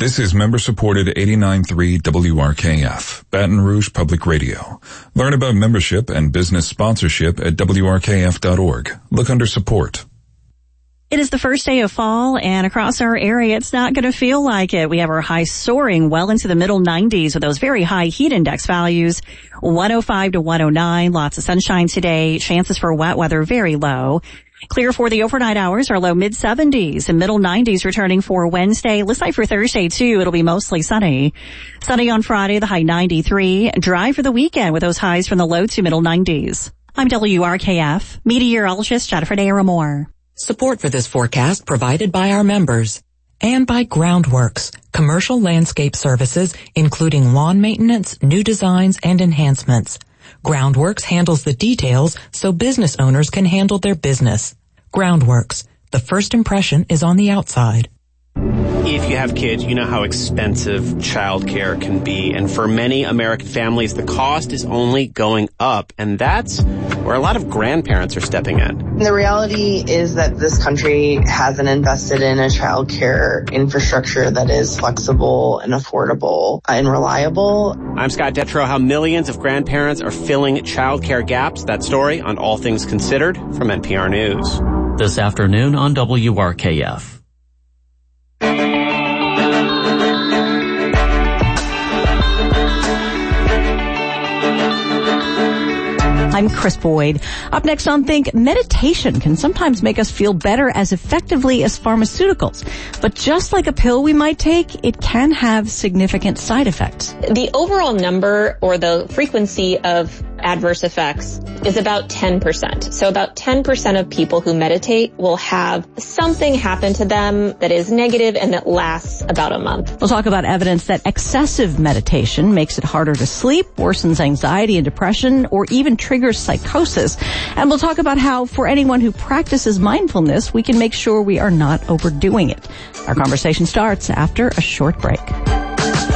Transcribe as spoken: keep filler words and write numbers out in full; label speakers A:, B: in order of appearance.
A: This is member-supported eighty-nine point three W R K F, Baton Rouge Public Radio. Learn about membership and business sponsorship at W R K F dot org. Look under support.
B: It is the first day of fall, and across our area, it's not going to feel like it. We have our highs soaring well into the middle nineties with those very high heat index values. one oh five to one oh nine, lots of sunshine today. Chances for wet weather very low. Clear for the overnight hours, our low mid seventies and middle nineties returning for Wednesday. Looks like for Thursday, too, it'll be mostly sunny. Sunny on Friday, the high ninety-three. Dry for the weekend with those highs from the low to middle nineties. I'm W R K F meteorologist Jennifer Daramore.
C: Support for this forecast provided by our members and by Groundworks, commercial landscape services, including lawn maintenance, new designs, and enhancements. Groundworks handles the details so business owners can handle their business. Groundworks, the first impression is on the outside.
D: If you have kids, you know how expensive childcare can be. And for many American families, the cost is only going up. And that's where a lot of grandparents are stepping in.
E: The reality is that this country hasn't invested in a childcare infrastructure that is flexible and affordable and reliable.
D: I'm Scott Detrow. How millions of grandparents are filling childcare gaps. That story on All Things Considered from N P R News.
F: This afternoon on W R K F.
B: I'm Chris Boyd. Up next on Think, meditation can sometimes make us feel better as effectively as pharmaceuticals. But just like a pill we might take, it can have significant side effects.
G: The overall number or the frequency of adverse effects is about ten percent. So about ten percent of people who meditate will have something happen to them that is negative and that lasts about a month.
B: We'll talk about evidence that excessive meditation makes it harder to sleep, worsens anxiety and depression, or even triggers psychosis. And we'll talk about how, for anyone who practices mindfulness, we can make sure we are not overdoing it. Our conversation starts after a short break.